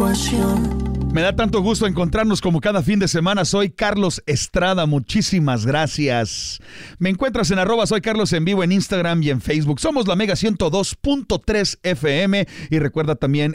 Me da tanto gusto encontrarnos como cada fin de semana. Soy Carlos Estrada, muchísimas gracias. Me encuentras en @soy Carlos en vivo en Instagram y en Facebook. Somos la Mega 102.3 FM y recuerda también